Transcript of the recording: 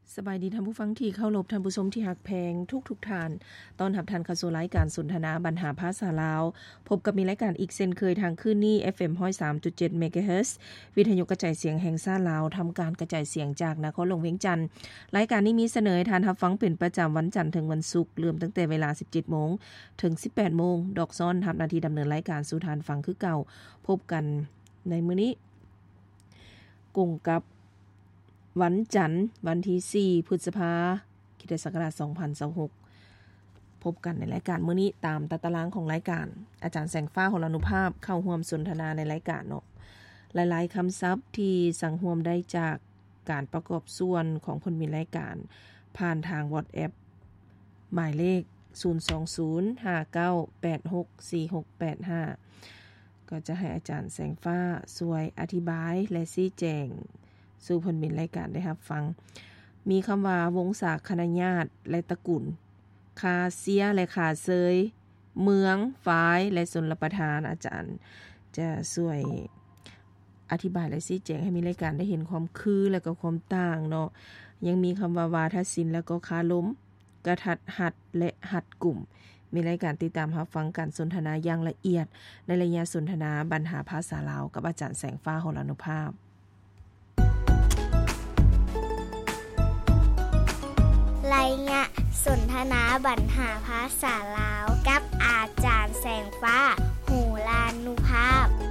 สบายดีท่านผู้ฟังที่เคารพท่านผู้ชมที่ฮักแพงทุกท่านต้อนรับท่านเข้าสู่รายการสนทนาปัญหาภาษาลาวพบกับมีรายการอีกเช่นเคยทางคืนนี้ FM 103.7 MHz วิทยุกระจายเสียงแห่งชาติลาวทำการกระจายเสียงจากนครหลวงเวียงจันทน์รายการนี้มีเสนอให้ท่านรับฟังเป็นประจำวันจันทร์ถึงวันศุกร์เริ่มตั้งแต่เวลา 17:00 นถึง 18:00 นดอกซ้อนรับหน้าที่ดำเนินรายการสู่ท่านฟังคือเก่าพบกันในมื้อนี้กงกับวันจันทร์วันที่4พฤษภาคมศักราช2026พบกันในรายการมื้อนี้ตามตารางของรายการอาจารย์แสงฟ้าหรานุภาพเข้าร่วมสนทนาในรายการเนาะหลายๆคำศัพท์ที่สังร่วมได้จากการประกอบส่วนของคนมีรายการผ่านทาง WhatsApp หมายเลข02059864685ก็จะให้อาจารย์แสงฟ้าช่วยอธิบายและชี้แจงสู่เพิ่นเป็นรายการได้รับฟังมีคำว่าวงศาคณาญาติและตระกูลคาเซียและคาเซยเมืองฝ้ายและชนประทานอาจารย์จะช่วยอธิบายและชี้แจงให้มีรายการได้เห็นความคือและก็ความต่างเนาะยังมีคำว่าวาทศิลป์แล้วก็คาล้มกระทัดหัดและหัดกลุ่มมีรายการติดตามรับฟังการสนทนาอย่างละเอียดในระยะสนทนาปัญหาภาษาลาวกับอาจารย์แสงฟ้าหรานุภาพรายงานสนทนาปัญหาภาษาลาวกับอาจารย์แสงฟ้าหรานุภาพ